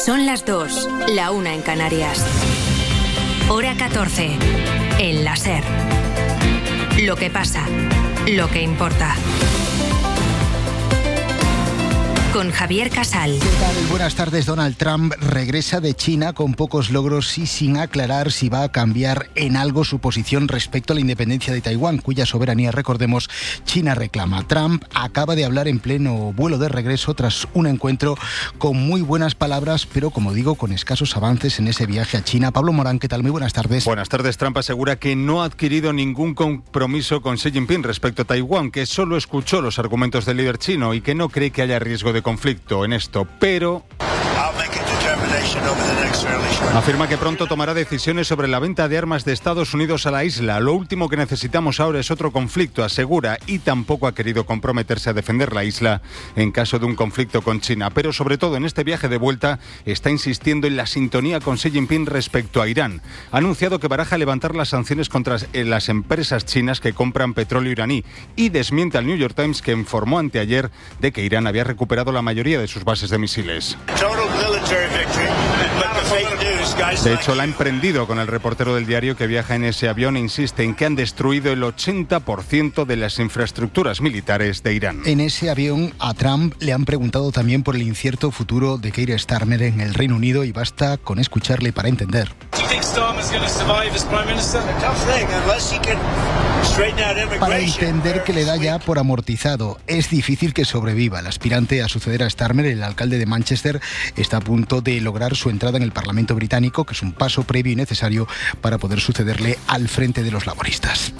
Son las 2, la 1 en Canarias. Hora 14, en la SER. Lo que pasa, lo que importa. Con Javier Casal. ¿Qué tal? Buenas tardes. Donald Trump regresa de China con pocos logros y sin aclarar si va a cambiar en algo su posición respecto a la independencia de Taiwán, cuya soberanía, recordemos, China reclama. Trump acaba de hablar en pleno vuelo de regreso tras un encuentro con muy buenas palabras, pero, como digo, con escasos avances en ese viaje a China. Pablo Morán, ¿qué tal? Muy buenas tardes. Buenas tardes. Trump asegura que no ha adquirido ningún compromiso con Xi Jinping respecto a Taiwán, que solo escuchó los argumentos del líder chino y que no cree que haya riesgo de conflicto en esto, pero afirma que pronto tomará decisiones sobre la venta de armas de Estados Unidos a la isla. Lo último que necesitamos ahora es otro conflicto, asegura, y tampoco ha querido comprometerse a defender la isla en caso de un conflicto con China. Pero sobre todo en este viaje de vuelta está insistiendo en la sintonía con Xi Jinping respecto a Irán. Ha anunciado que baraja levantar las sanciones contra las empresas chinas que compran petróleo iraní y desmiente al New York Times, que informó anteayer de que Irán había recuperado la mayoría de sus bases de misiles. De hecho, la ha emprendido con el reportero del diario que viaja en ese avión e insiste en que han destruido el 80% de las infraestructuras militares de Irán. En ese avión a Trump le han preguntado también por el incierto futuro de Keir Starmer en el Reino Unido y basta con escucharle para entender. Para entender que le da ya por amortizado. Es difícil que sobreviva. El aspirante a suceder a Starmer, el alcalde de Manchester, está a punto de lograr su entrada en el Parlamento británico, que es un paso previo y necesario para poder sucederle al frente de los laboristas.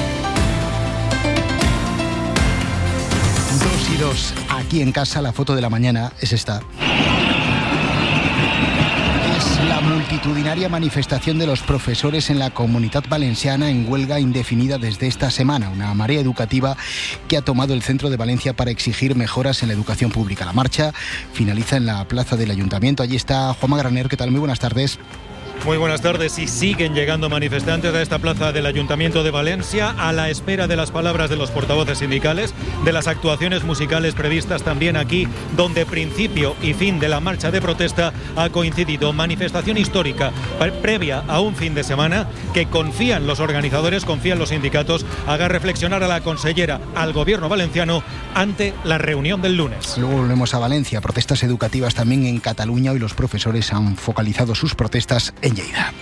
2:02. Aquí en casa la foto de la mañana es esta. La multitudinaria manifestación de los profesores en la Comunitat Valenciana en huelga indefinida desde esta semana. Una marea educativa que ha tomado el centro de Valencia para exigir mejoras en la educación pública. La marcha finaliza en la plaza del Ayuntamiento. Allí está Juanma Graner. ¿Qué tal? Muy buenas tardes. Muy buenas tardes. Y siguen llegando manifestantes a esta plaza del Ayuntamiento de Valencia a la espera de las palabras de los portavoces sindicales, de las actuaciones musicales previstas también aquí, donde principio y fin de la marcha de protesta ha coincidido. Manifestación histórica previa a un fin de semana que confían los organizadores, confían los sindicatos, haga reflexionar a la consellera, al gobierno valenciano ante la reunión del lunes. Luego volvemos a Valencia. Protestas educativas también en Cataluña. Hoy los profesores han focalizado sus protestas en Lleida.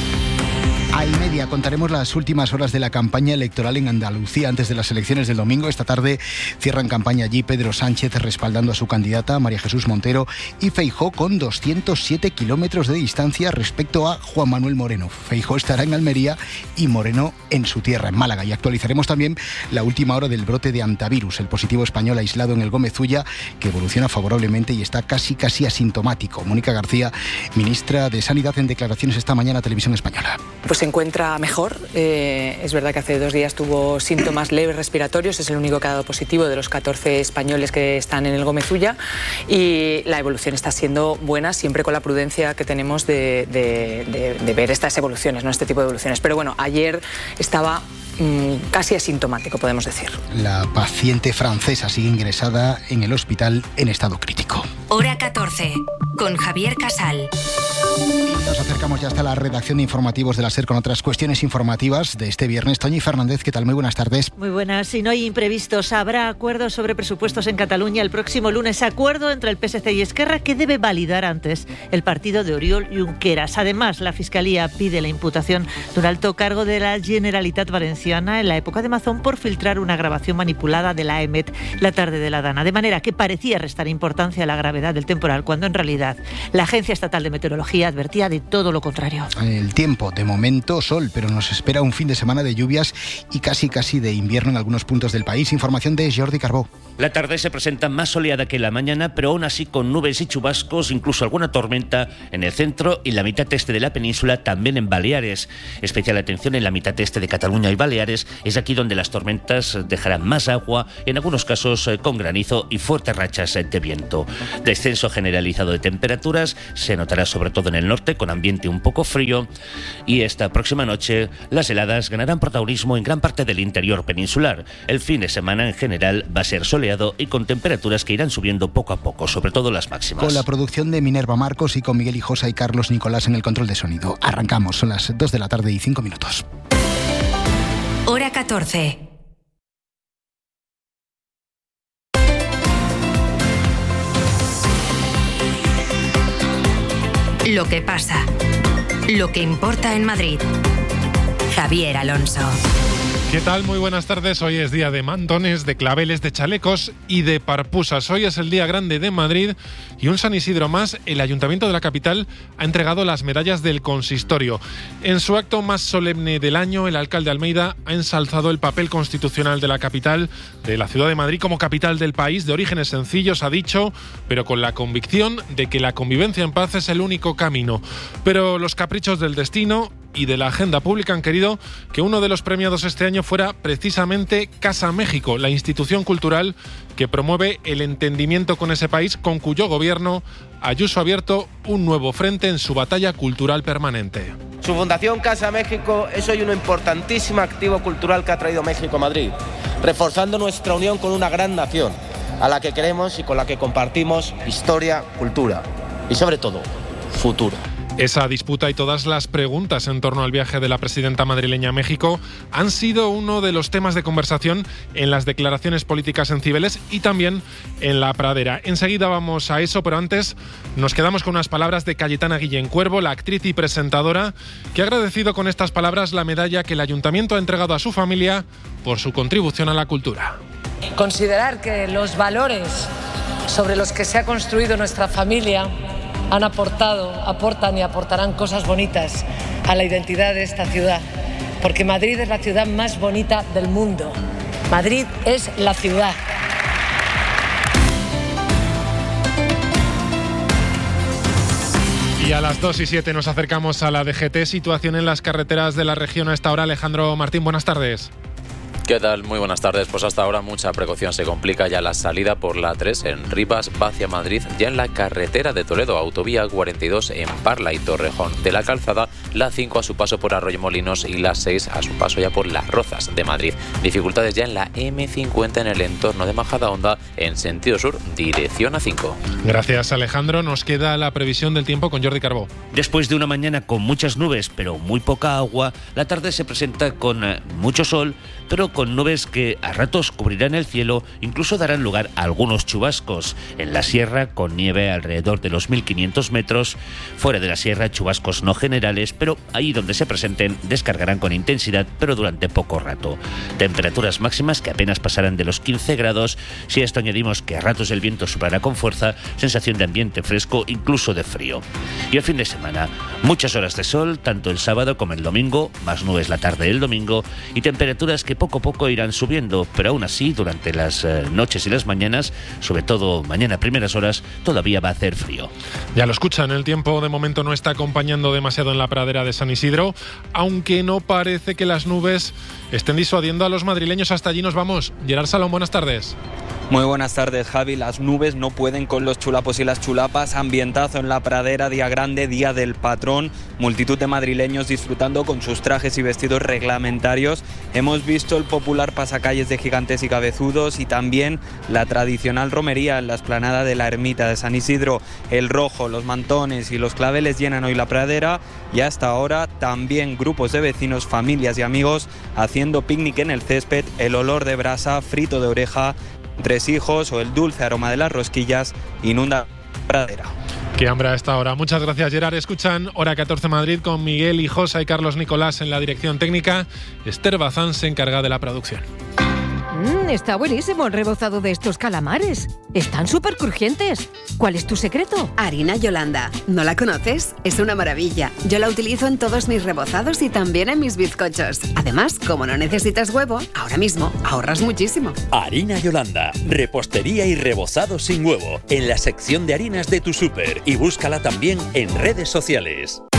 A 1:30 contaremos las últimas horas de la campaña electoral en Andalucía antes de las elecciones del domingo. Esta tarde cierran campaña allí Pedro Sánchez respaldando a su candidata María Jesús Montero y Feijóo con 207 kilómetros de distancia respecto a Juan Manuel Moreno. Feijóo estará en Almería y Moreno en su tierra, en Málaga. Y actualizaremos también la última hora del brote de antivirus, el positivo español aislado en el Gómez Ulla, que evoluciona favorablemente y está casi asintomático. Mónica García, ministra de Sanidad, en declaraciones esta mañana a Televisión Española. Pues se encuentra mejor. Es verdad que hace 2 días tuvo síntomas leves respiratorios. Es el único que ha dado positivo de los 14 españoles que están en el Gómez Ulla. Y la evolución está siendo buena, siempre con la prudencia que tenemos de ver estas evoluciones, ¿no? Este tipo de evoluciones. Pero bueno, ayer estaba casi asintomático, podemos decir. La paciente francesa sigue ingresada en el hospital en estado crítico. Hora 14, con Javier Casal. Y nos acercamos ya hasta la redacción de informativos de la SER con otras cuestiones informativas de este viernes. Toñi Fernández, ¿qué tal? Muy buenas tardes. Muy buenas. Si no hay imprevistos, habrá acuerdos sobre presupuestos en Cataluña el próximo lunes. Acuerdo entre el PSC y Esquerra que debe validar antes el partido de Oriol Junqueras. Además, la Fiscalía pide la imputación de un alto cargo de la Generalitat Valenciana en la época de Mazón por filtrar una grabación manipulada de la EMET la tarde de la Dana. De manera que parecía restar importancia a la gravedad del temporal, cuando en realidad la Agencia Estatal de Meteorología advertía de todo lo contrario. El tiempo, de momento sol, pero nos espera un fin de semana de lluvias y casi de invierno en algunos puntos del país. Información de Jordi Carbó. La tarde se presenta más soleada que la mañana, pero aún así con nubes y chubascos, incluso alguna tormenta en el centro y la mitad este de la península, también en Baleares. Especial atención en la mitad este de Cataluña y Baleares, es aquí donde las tormentas dejarán más agua, en algunos casos con granizo y fuertes rachas de viento. De Descenso generalizado de temperaturas se notará sobre todo en el norte, con ambiente un poco frío, y esta próxima noche las heladas ganarán protagonismo en gran parte del interior peninsular. El fin de semana en general va a ser soleado y con temperaturas que irán subiendo poco a poco, sobre todo las máximas. Con la producción de Minerva Marcos y con Miguel Hijosa y Carlos Nicolás en el control de sonido. Arrancamos, son las 2 de la tarde y 5 minutos. Hora 14. Lo que pasa, lo que importa en Madrid. Javier Alonso. ¿Qué tal? Muy buenas tardes. Hoy es día de mantones, de claveles, de chalecos y de parpusas. Hoy es el día grande de Madrid y un San Isidro más. El Ayuntamiento de la capital ha entregado las medallas del consistorio. En su acto más solemne del año, el alcalde Almeida ha ensalzado el papel constitucional de la capital, de la ciudad de Madrid como capital del país, de orígenes sencillos, ha dicho, pero con la convicción de que la convivencia en paz es el único camino. Pero los caprichos del destino y de la agenda pública han querido que uno de los premiados este año fuera precisamente Casa México, la institución cultural que promueve el entendimiento con ese país, con cuyo gobierno Ayuso ha abierto un nuevo frente en su batalla cultural permanente. Su fundación Casa México es hoy un importantísimo activo cultural que ha traído México a Madrid, reforzando nuestra unión con una gran nación, a la que queremos y con la que compartimos historia, cultura y sobre todo, futuro. Esa disputa y todas las preguntas en torno al viaje de la presidenta madrileña a México han sido uno de los temas de conversación en las declaraciones políticas en Cibeles y también en La Pradera. Enseguida vamos a eso, pero antes nos quedamos con unas palabras de Cayetana Guillén Cuervo, la actriz y presentadora, que ha agradecido con estas palabras la medalla que el Ayuntamiento ha entregado a su familia por su contribución a la cultura. Considerar que los valores sobre los que se ha construido nuestra familia han aportado, aportan y aportarán cosas bonitas a la identidad de esta ciudad, porque Madrid es la ciudad más bonita del mundo. Madrid es la ciudad. Y a las 2:07 nos acercamos a la DGT, situación en las carreteras de la región a esta hora. Alejandro Martín, buenas tardes. ¿Qué tal? Muy buenas tardes. Pues hasta ahora mucha precaución. Se complica ya la salida por la 3 en Rivas, va hacia Madrid, ya en la carretera de Toledo, autovía 42 en Parla y Torrejón de la Calzada, la 5 a su paso por Arroyomolinos y la 6 a su paso ya por Las Rozas de Madrid. Dificultades ya en la M50 en el entorno de Majadahonda en sentido sur, dirección A5. Gracias, Alejandro. Nos queda la previsión del tiempo con Jordi Carbó. Después de una mañana con muchas nubes, pero muy poca agua, la tarde se presenta con mucho sol, pero con nubes que a ratos cubrirán el cielo, incluso darán lugar a algunos chubascos. En la sierra, con nieve alrededor de los 1.500 metros. Fuera de la sierra, chubascos no generales, pero ahí donde se presenten descargarán con intensidad, pero durante poco rato. Temperaturas máximas que apenas pasarán de los 15 grados. Si a esto añadimos que a ratos el viento soplará con fuerza, sensación de ambiente fresco, incluso de frío. Y el fin de semana, muchas horas de sol, tanto el sábado como el domingo, más nubes la tarde del domingo, y temperaturas que poco a poco irán subiendo, pero aún así durante las noches y las mañanas, sobre todo mañana a primeras horas, todavía va a hacer frío. Ya lo escuchan, el tiempo de momento no está acompañando demasiado en la pradera de San Isidro, aunque no parece que las nubes estén disuadiendo a los madrileños. Hasta allí nos vamos. Gerard Salón, buenas tardes. Muy buenas tardes, Javi. Las nubes no pueden con los chulapos y las chulapas. Ambientazo en la pradera, día grande, día del patrón. Multitud de madrileños disfrutando con sus trajes y vestidos reglamentarios. Hemos visto el popular pasacalles de gigantes y cabezudos y también la tradicional romería en la explanada de la ermita de San Isidro. El rojo, los mantones y los claveles llenan hoy la pradera y hasta ahora también grupos de vecinos, familias y amigos haciendo picnic en el césped. El olor de brasa, frito de oreja, tres hijos o el dulce aroma de las rosquillas inunda la pradera. Qué hambre a esta hora. Muchas gracias, Gerard. Escuchan Hora 14 Madrid con Miguel Hijosa y Carlos Nicolás en la dirección técnica. Esther Bazán se encarga de la producción. Está buenísimo el rebozado de estos calamares. Están súper crujientes. ¿Cuál es tu secreto? Harina Yolanda. ¿No la conoces? Es una maravilla. Yo la utilizo en todos mis rebozados y también en mis bizcochos. Además, como no necesitas huevo, ahora mismo ahorras muchísimo. Harina Yolanda. Repostería y rebozado sin huevo. En la sección de harinas de tu súper. Y búscala también en redes sociales.